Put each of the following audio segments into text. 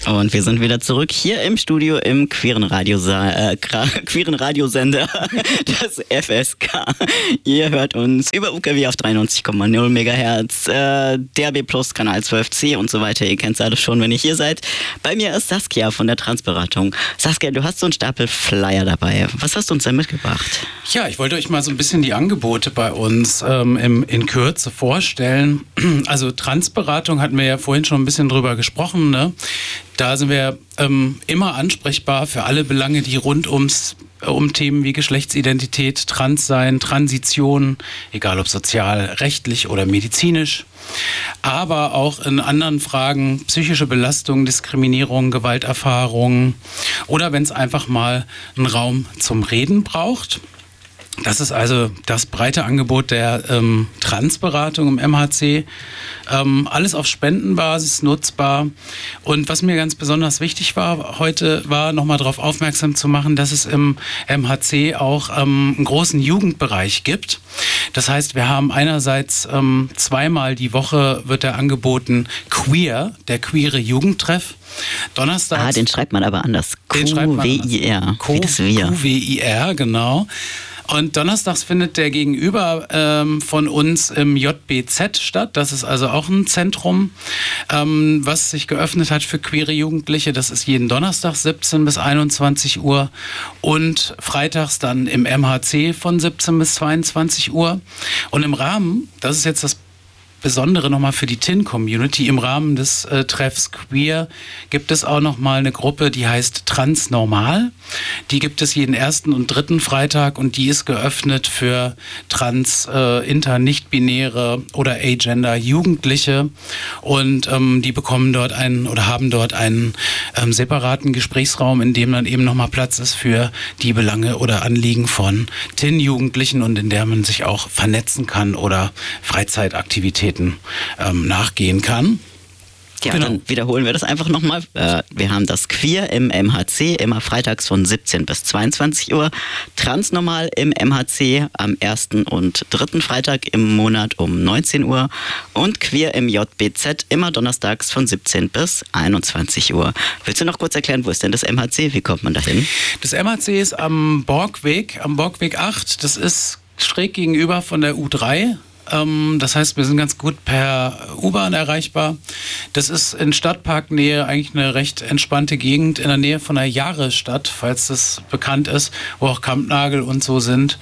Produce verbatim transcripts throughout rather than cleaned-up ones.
Und wir sind wieder zurück hier im Studio im queeren, Radiosa- äh, queeren Radiosender, das F S K. Ihr hört uns über U K W auf dreiundneunzig Komma null Megahertz, äh, D A B Plus, Kanal zwölf C und so weiter. Ihr kennt es alles schon, wenn ihr hier seid. Bei mir ist Saskia von der Transberatung. Saskia, du hast so einen Stapel Flyer dabei. Was hast du uns denn mitgebracht? Ja, ich wollte euch mal so ein bisschen die Angebote bei uns ähm, im, in Kürze vorstellen. Also Transberatung hatten wir ja vorhin schon ein bisschen drüber gesprochen, ne? Da sind wir ähm, immer ansprechbar für alle Belange, die rund ums um Themen wie Geschlechtsidentität, Transsein, Transition, egal ob sozial, rechtlich oder medizinisch, aber auch in anderen Fragen psychische Belastung, Diskriminierung, Gewalterfahrungen oder wenn es einfach mal einen Raum zum Reden braucht. Das ist also das breite Angebot der ähm, Transberatung im M H C. Ähm, alles auf Spendenbasis nutzbar. Und was mir ganz besonders wichtig war, heute war nochmal darauf aufmerksam zu machen, dass es im M H C auch ähm, einen großen Jugendbereich gibt. Das heißt, wir haben einerseits ähm, zweimal die Woche wird er angeboten Queer, der queere Jugendtreff. Donnerstags. Ah, den schreibt man aber anders. Q W I R. Q W I R, genau. Und donnerstags findet der Gegenüber ähm, von uns im J B Z statt. Das ist also auch ein Zentrum, ähm, was sich geöffnet hat für queere Jugendliche. Das ist jeden Donnerstag siebzehn bis einundzwanzig Uhr und freitags dann im M H C von siebzehn bis zweiundzwanzig Uhr. Und im Rahmen, das ist jetzt das Besondere nochmal für die T I N-Community, im Rahmen des äh, Treffs Queer gibt es auch nochmal eine Gruppe, die heißt Transnormal. Die gibt es jeden ersten und dritten Freitag und die ist geöffnet für trans, äh, inter, nicht-binäre oder agender Jugendliche und ähm, die bekommen dort einen oder haben dort einen ähm, separaten Gesprächsraum, in dem dann eben nochmal Platz ist für die Belange oder Anliegen von T I N-Jugendlichen und in der man sich auch vernetzen kann oder Freizeitaktivitäten Ähm, nachgehen kann. Ja, genau. Dann wiederholen wir das einfach nochmal. Äh, wir haben das Queer im M H C, immer freitags von siebzehn bis zweiundzwanzig Uhr. Transnormal im M H C am ersten und dritten Freitag im Monat um neunzehn Uhr. Und Queer im J B Z immer donnerstags von siebzehn bis einundzwanzig Uhr. Willst du noch kurz erklären, wo ist denn das M H C? Wie kommt man da hin? Das M H C ist am Borgweg, am Borgweg acht. Das ist schräg gegenüber von der U drei. Das heißt, wir sind ganz gut per U-Bahn erreichbar. Das ist in Stadtparknähe eigentlich eine recht entspannte Gegend in der Nähe von der Jahresstadt, falls das bekannt ist, wo auch Kampnagel und so sind.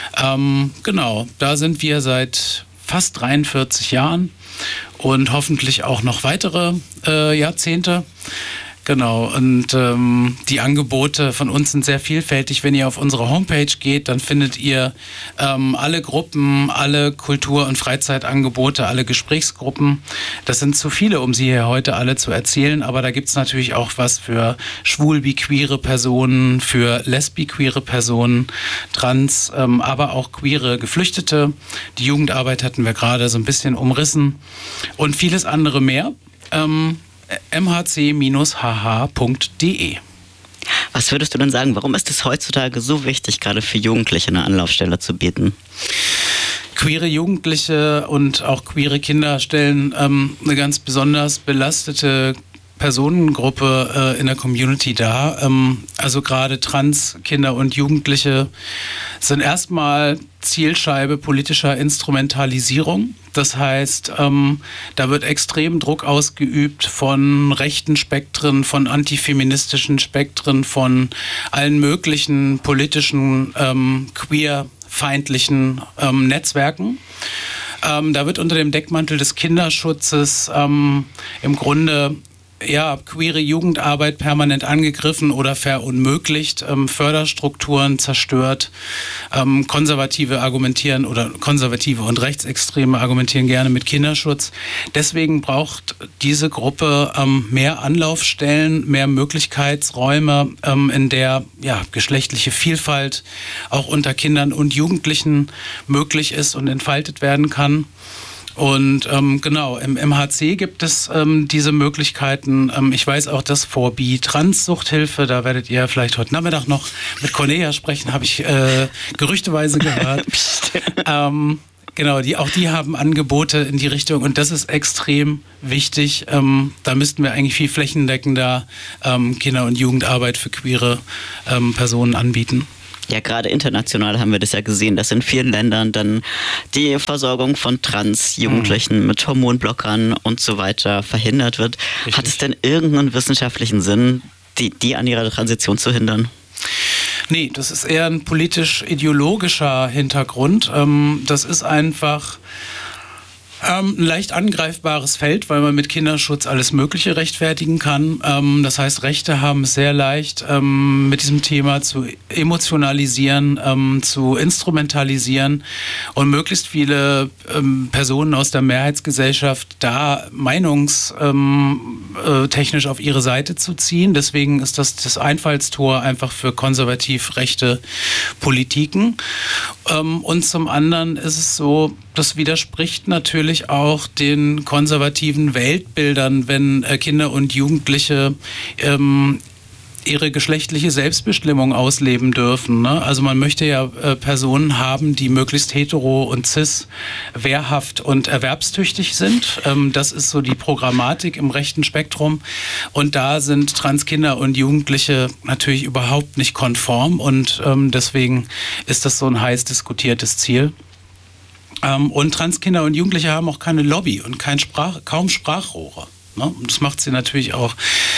Ähm, genau, da sind wir seit fast dreiundvierzig Jahren und hoffentlich auch noch weitere äh, Jahrzehnte. Genau, und ähm, die Angebote von uns sind sehr vielfältig. Wenn ihr auf unsere Homepage geht, dann findet ihr ähm, alle Gruppen, alle Kultur- und Freizeitangebote, alle Gesprächsgruppen. Das sind zu viele, um sie hier heute alle zu erzählen, aber da gibt es natürlich auch was für schwul-bi-queere Personen, für lesbi-queere Personen, trans, ähm, aber auch queere Geflüchtete. Die Jugendarbeit hatten wir gerade so ein bisschen umrissen und vieles andere mehr. Ähm, m h c Bindestrich h h Punkt d e. Was würdest du denn sagen, warum ist es heutzutage so wichtig, gerade für Jugendliche eine Anlaufstelle zu bieten? Queere Jugendliche und auch queere Kinder stellen ähm, eine ganz besonders belastete Personengruppe äh, in der Community dar. Ähm, also gerade Trans-Kinder und Jugendliche sind erstmal Zielscheibe politischer Instrumentalisierung. Das heißt, ähm, da wird extrem Druck ausgeübt von rechten Spektren, von antifeministischen Spektren, von allen möglichen politischen, ähm, queer-feindlichen ähm, Netzwerken. Ähm, da wird unter dem Deckmantel des Kinderschutzes ähm, im Grunde ja, queere Jugendarbeit permanent angegriffen oder verunmöglicht, ähm, Förderstrukturen zerstört. Ähm, Konservative argumentieren oder Konservative und Rechtsextreme argumentieren gerne mit Kinderschutz. Deswegen braucht diese Gruppe ähm, mehr Anlaufstellen, mehr Möglichkeitsräume, ähm, in der ja, geschlechtliche Vielfalt auch unter Kindern und Jugendlichen möglich ist und entfaltet werden kann. Und ähm, genau, im M H C gibt es ähm, diese Möglichkeiten. Ähm, ich weiß auch, dass V B Trans-Suchthilfe, da werdet ihr vielleicht heute Nachmittag noch mit Cornelia sprechen, habe ich äh, gerüchteweise gehört. ähm, Genau, die, auch die haben Angebote in die Richtung und das ist extrem wichtig. Ähm, da müssten wir eigentlich viel flächendeckender ähm, Kinder- und Jugendarbeit für queere ähm, Personen anbieten. Ja, gerade international haben wir das ja gesehen, dass in vielen Ländern dann die Versorgung von Trans-Jugendlichen mhm. mit Hormonblockern und so weiter verhindert wird. Richtig. Hat es denn irgendeinen wissenschaftlichen Sinn, die, die an ihrer Transition zu hindern? Nee, das ist eher ein politisch-ideologischer Hintergrund. Ähm, das ist einfach ähm, ein leicht angreifbares Feld, weil man mit Kinderschutz alles Mögliche rechtfertigen kann. Ähm, das heißt, Rechte haben es sehr leicht, ähm, mit diesem Thema zu emotionalisieren, ähm, zu instrumentalisieren und möglichst viele ähm, Personen aus der Mehrheitsgesellschaft da meinungstechnisch ähm, äh, auf ihre Seite zu ziehen. Deswegen ist das das Einfallstor einfach für konservativ rechte Politiken. Ähm, und zum anderen ist es so, das widerspricht natürlich auch den konservativen Weltbildern, wenn äh, Kinder und Jugendliche ähm, ihre geschlechtliche Selbstbestimmung ausleben dürfen. Ne? Also man möchte ja äh, Personen haben, die möglichst hetero und cis, wehrhaft und erwerbstüchtig sind. Ähm, das ist so die Programmatik im rechten Spektrum. Und da sind Transkinder und Jugendliche natürlich überhaupt nicht konform und ähm, deswegen ist das so ein heiß diskutiertes Ziel. Ähm, und Transkinder und Jugendliche haben auch keine Lobby und kein Sprach, kaum Sprachrohre. Ne? Und das macht sie natürlich auch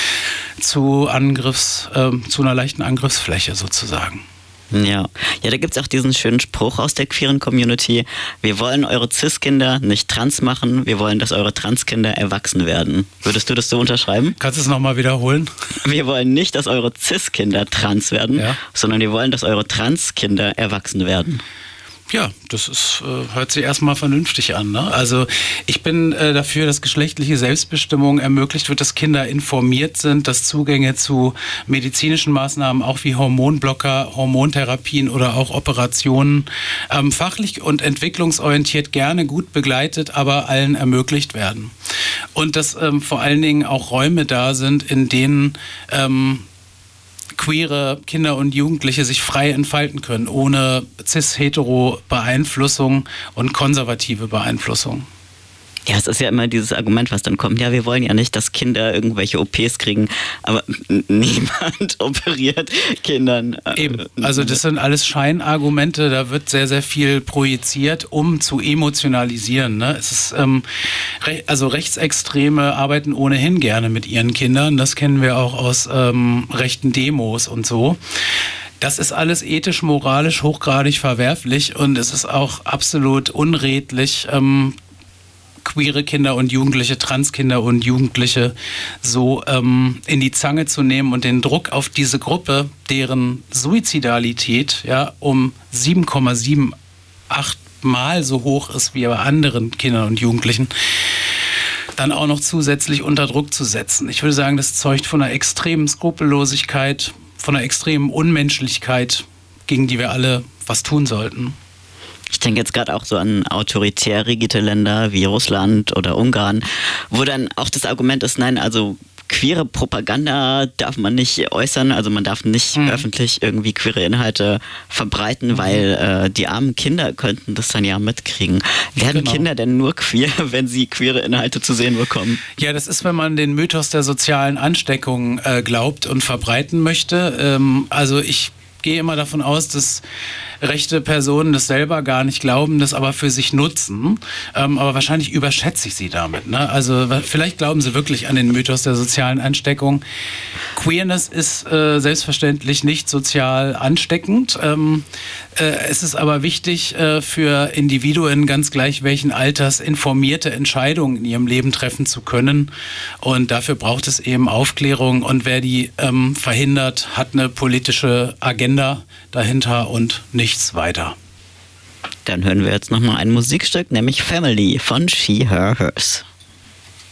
zu Angriffs, äh, zu einer leichten Angriffsfläche sozusagen. Ja, ja, da gibt es auch diesen schönen Spruch aus der queeren Community: Wir wollen eure Cis-Kinder nicht trans machen, wir wollen, dass eure Transkinder erwachsen werden. Würdest du das so unterschreiben? Kannst du es nochmal wiederholen? Wir wollen nicht, dass eure Cis-Kinder trans werden, ja. sondern wir wollen, dass eure Trans-Kinder erwachsen werden. Ja, das ist, äh, hört sich erstmal vernünftig an. Ne? Also ich bin äh, dafür, dass geschlechtliche Selbstbestimmung ermöglicht wird, dass Kinder informiert sind, dass Zugänge zu medizinischen Maßnahmen, auch wie Hormonblocker, Hormontherapien oder auch Operationen, ähm, fachlich und entwicklungsorientiert gerne gut begleitet, aber allen ermöglicht werden. Und dass ähm, vor allen Dingen auch Räume da sind, in denen ähm, queere Kinder und Jugendliche sich frei entfalten können, ohne cis-hetero-Beeinflussung und konservative Beeinflussung. Ja, es ist ja immer dieses Argument, was dann kommt. Ja, wir wollen ja nicht, dass Kinder irgendwelche O Ps kriegen, aber niemand operiert Kindern. Eben, also das sind alles Scheinargumente, da wird sehr, sehr viel projiziert, um zu emotionalisieren. Ne? Es ist, ähm, re- also Rechtsextreme arbeiten ohnehin gerne mit ihren Kindern, das kennen wir auch aus ähm, rechten Demos und so. Das ist alles ethisch, moralisch hochgradig verwerflich und es ist auch absolut unredlich, ähm, queere Kinder und Jugendliche, Transkinder und Jugendliche so ähm, in die Zange zu nehmen und den Druck auf diese Gruppe, deren Suizidalität ja um sieben Komma sieben acht Mal so hoch ist wie bei anderen Kindern und Jugendlichen, dann auch noch zusätzlich unter Druck zu setzen. Ich würde sagen, das zeugt von einer extremen Skrupellosigkeit, von einer extremen Unmenschlichkeit, gegen die wir alle was tun sollten. Ich denke jetzt gerade auch so an autoritär regierte Länder wie Russland oder Ungarn, wo dann auch das Argument ist, nein, also queere Propaganda darf man nicht äußern, also man darf nicht mhm. öffentlich irgendwie queere Inhalte verbreiten, mhm. weil äh, die armen Kinder könnten das dann ja mitkriegen. Werden genau. Kinder denn nur queer, wenn sie queere Inhalte zu sehen bekommen? Ja, das ist, wenn man den Mythos der sozialen Ansteckung äh, glaubt und verbreiten möchte. Ähm, also ich gehe immer davon aus, dass rechte Personen das selber gar nicht glauben, das aber für sich nutzen. Ähm, aber wahrscheinlich überschätze ich sie damit. Ne? Also vielleicht glauben sie wirklich an den Mythos der sozialen Ansteckung. Queerness ist äh, selbstverständlich nicht sozial ansteckend. Ähm, äh, es ist aber wichtig äh, für Individuen, ganz gleich welchen Alters, informierte Entscheidungen in ihrem Leben treffen zu können. Und dafür braucht es eben Aufklärung. Und wer die ähm, verhindert, hat eine politische Agenda dahinter und nichts weiter. Dann hören wir jetzt nochmal ein Musikstück, nämlich Family von She, Her, Hers.